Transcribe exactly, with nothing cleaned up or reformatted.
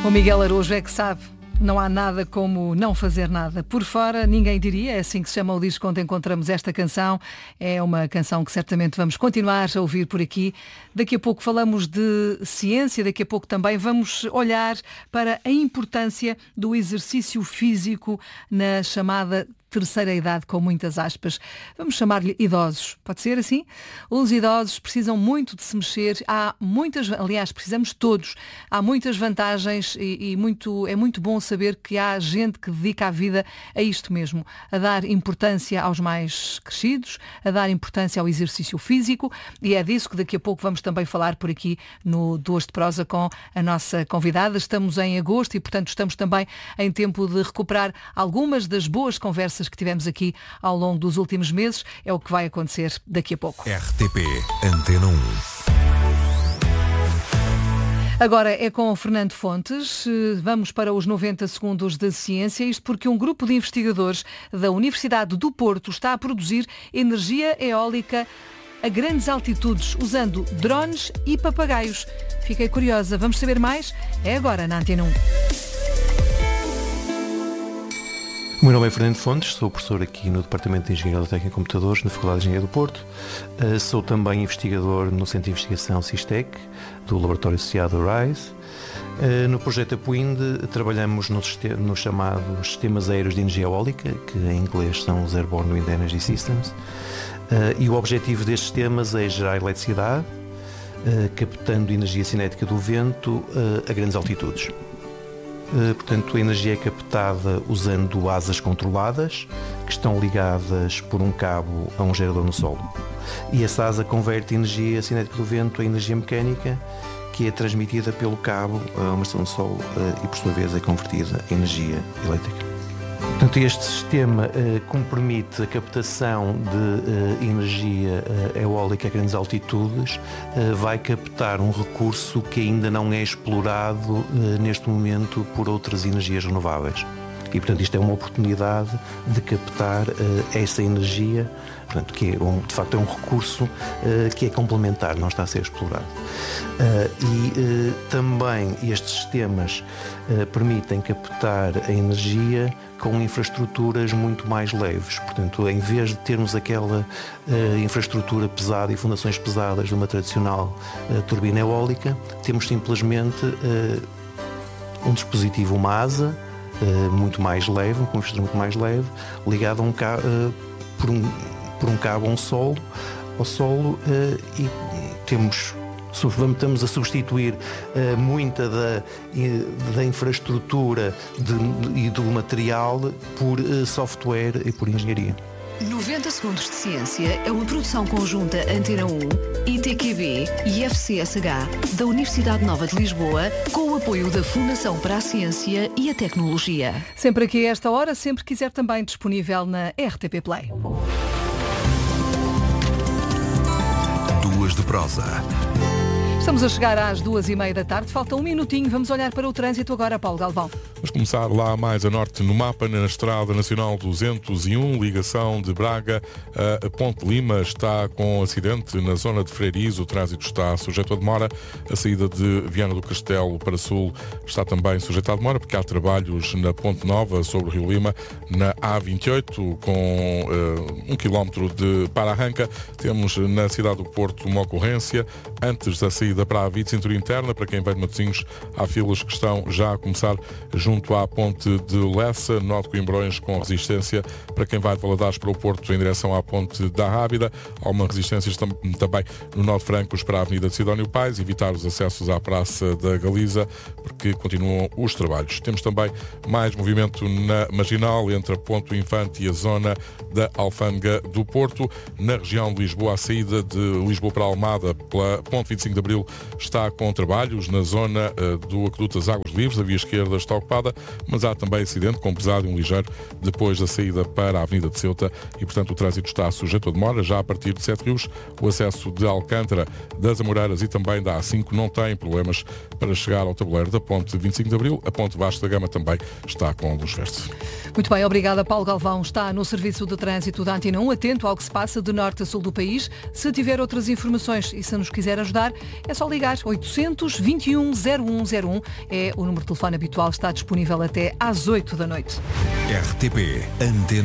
O Miguel Araújo é que sabe. Não há nada como não fazer nada. Por fora, ninguém diria, é assim que se chama o disco onde encontramos esta canção. É uma canção que certamente vamos continuar a ouvir por aqui. Daqui a pouco falamos de ciência, daqui a pouco também vamos olhar para a importância do exercício físico na chamada terceira idade, com muitas aspas. Vamos chamar-lhe idosos. Pode ser assim? Os idosos precisam muito de se mexer. Há muitas, aliás, precisamos todos. Há muitas vantagens e, e muito, é muito bom saber que há gente que dedica a vida a isto mesmo, a dar importância aos mais crescidos, a dar importância ao exercício físico, e é disso que daqui a pouco vamos também falar por aqui no Duas de Prosa com a nossa convidada. Estamos em agosto e, portanto, estamos também em tempo de recuperar algumas das boas conversas que tivemos aqui ao longo dos últimos meses. É o que vai acontecer daqui a pouco. R T P Antena um. Agora é com o Fernando Fontes. Vamos para os noventa segundos de ciência. Isto porque um grupo de investigadores da Universidade do Porto está a produzir energia eólica a grandes altitudes, usando drones e papagaios. Fiquei curiosa. Vamos saber mais? É agora na Antena um. O meu nome é Fernando Fontes, sou professor aqui no Departamento de Engenharia Técnica e Computadores, na Faculdade de Engenharia do Porto. Uh, sou também investigador no Centro de Investigação SISTEC, do Laboratório Associado RISE. Uh, no projeto Apuind trabalhamos no, no chamados Sistemas Aéreos de Energia Eólica, que em inglês são os Airborne Wind Energy Systems. Uh, e o objetivo destes sistemas é gerar eletricidade, uh, captando energia cinética do vento uh, a grandes altitudes. Uh, portanto, a energia é captada usando asas controladas, que estão ligadas por um cabo a um gerador no solo. E essa asa converte a energia cinética do vento em energia mecânica, que é transmitida pelo cabo a uma estação de solo uh, e, por sua vez, é convertida em energia elétrica. Portanto, este sistema uh, como permite a captação de uh, energia uh, eólica a grandes altitudes, uh, vai captar um recurso que ainda não é explorado uh, neste momento por outras energias renováveis. E, portanto, isto é uma oportunidade de captar uh, essa energia, portanto, que é um, de facto é um recurso uh, que é complementar, não está a ser explorado. Uh, e uh, também estes sistemas uh, permitem captar a energia com infraestruturas muito mais leves. Portanto, em vez de termos aquela uh, infraestrutura pesada e fundações pesadas de uma tradicional uh, turbina eólica, temos simplesmente uh, um dispositivo, uma asa, Uh, muito mais leve, um conversor muito mais leve, ligado a um ca- uh, por, um, por um cabo a um solo, ao solo uh, e temos, estamos a substituir uh, muita da, da infraestrutura de, e do material por uh, software e por engenharia. noventa segundos de ciência é uma produção conjunta Antena um, I T Q B e F C S H da Universidade Nova de Lisboa, com o apoio da Fundação para a Ciência e a Tecnologia. Sempre aqui a esta hora, sempre quiser também disponível na R T P Play. Duas de Prosa. Estamos a chegar às duas e meia da tarde, falta um minutinho, vamos olhar para o trânsito agora, Paulo Galvão. Vamos começar lá mais a norte no mapa, na Estrada Nacional duzentos e um, ligação de Braga a Ponte Lima, está com acidente na zona de Freiriz, o trânsito está sujeito a demora, a saída de Viana do Castelo para Sul está também sujeita a demora, porque há trabalhos na Ponte Nova sobre o Rio Lima, na A vinte e oito, com uh, um quilómetro de para-arranca. Temos na cidade do Porto uma ocorrência, antes da saída para a via de cintura interna, para quem vem de Matosinhos, há filas que estão já a começar junto à ponte de Lessa, nó de Coimbrões com resistência para quem vai de Valadares para o Porto em direção à ponte da Rábida. Há uma resistência também no nó de Francos para a Avenida de Sidónio Pais, evitar os acessos à Praça da Galiza, porque continuam os trabalhos. Temos também mais movimento na Marginal, entre a Ponte do Infante e a zona da Alfândega do Porto. Na região de Lisboa, a saída de Lisboa para Almada, pela Ponte vinte e cinco de Abril, está com trabalhos na zona uh, do Aqueduto das Águas Livres, a via esquerda está ocupada, mas há também acidente com pesado e um ligeiro depois da saída para a Avenida de Ceuta e, portanto, o trânsito está sujeito a demora. Já a partir de Sete Rios, o acesso de Alcântara, das Amoreiras e também da A cinco não tem problemas para chegar ao tabuleiro da Ponte vinte e cinco de Abril. A Ponte Vasco da Gama também está com luz verde. Muito bem, obrigada. Paulo Galvão está no Serviço de Trânsito da Antena um, atento ao que se passa de norte a sul do país. Se tiver outras informações e se nos quiser ajudar, é só ligar. oitocentos, vinte e um, zero um zero um é o número de telefone habitual, está disponível até às oito da noite. R T P Antena